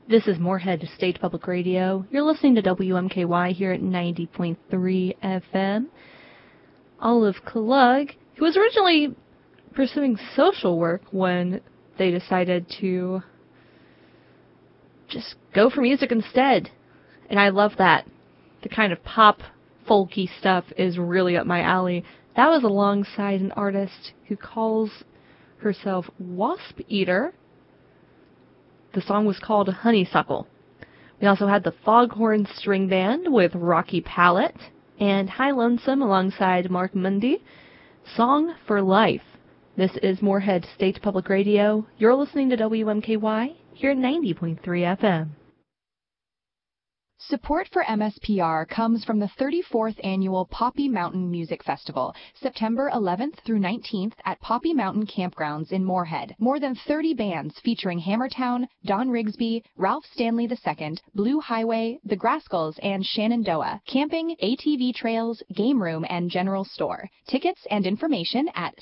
This is Moorhead State Public Radio. You're listening to WMKY here at 90.3 FM. Olive Klug, who was originally pursuing social work when they decided to just go for music instead. And I love that. The kind of pop, folky stuff is really up my alley. That was alongside an artist who calls herself Wasp Eater. The song was called Honeysuckle. We also had the Foghorn String Band with Rocky Palette and High Lonesome alongside Mark Mundy. Song for Life. This is Moorhead State Public Radio. You're listening to WMKY here at 90.3 FM. Support for MSPR comes from the 34th Annual Poppy Mountain Music Festival, September 11th through 19th at Poppy Mountain Campgrounds in Moorhead. More than 30 bands featuring Hammertown, Don Rigsby, Ralph Stanley II, Blue Highway, The Grascals, and Shenandoah. Camping, ATV trails, game room, and general store. Tickets and information at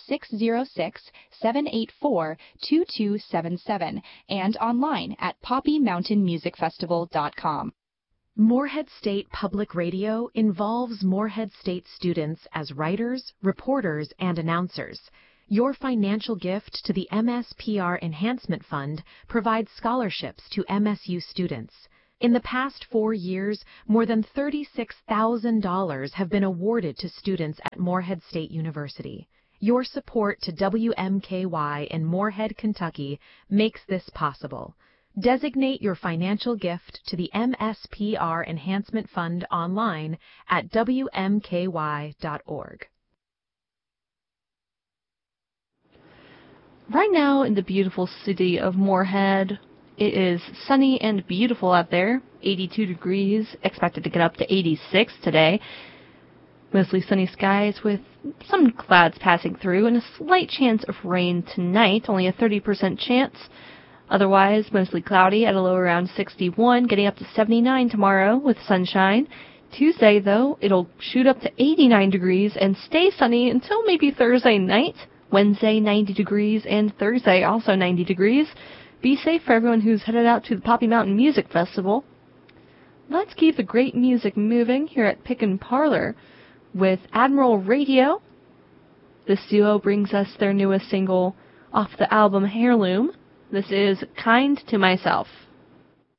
606-784-2277 and online at poppymountainmusicfestival.com. Moorhead State Public Radio involves Moorhead State students as writers, reporters, and announcers. Your financial gift to the MSPR Enhancement Fund provides scholarships to MSU students. In the past 4 years, more than $36,000 have been awarded to students at Moorhead State University. Your support to WMKY in Moorhead, Kentucky makes this possible. Designate your financial gift to the MSPR Enhancement Fund online at WMKY.org. Right now in the beautiful city of Moorhead, it is sunny and beautiful out there, 82 degrees, expected to get up to 86 today. Mostly sunny skies with some clouds passing through and a slight chance of rain tonight, only a 30% chance. Otherwise, mostly cloudy at a low around 61, getting up to 79 tomorrow with sunshine. Tuesday, though, it'll shoot up to 89 degrees and stay sunny until maybe Thursday night. Wednesday, 90 degrees, and Thursday, also 90 degrees. Be safe for everyone who's headed out to the Poppy Mountain Music Festival. Let's keep the great music moving here at Pickin' Parlor with Admiral Radio. This duo brings us their newest single off the album Heirloom. This is Kind to Myself.